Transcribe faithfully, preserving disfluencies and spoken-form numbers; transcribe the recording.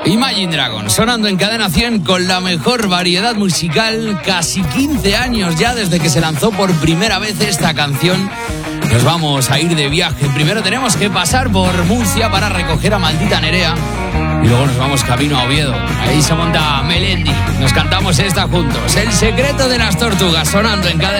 Imagine Dragons, sonando en Cadena cien con la mejor variedad musical, casi quince años ya desde que se lanzó por primera vez esta canción. Nos vamos a ir de viaje. Primero tenemos que pasar por Murcia para recoger a Maldita Nerea y luego nos vamos camino a Oviedo. Ahí se monta Melendi. Nos cantamos esta juntos. El secreto de las tortugas, sonando en Cadena.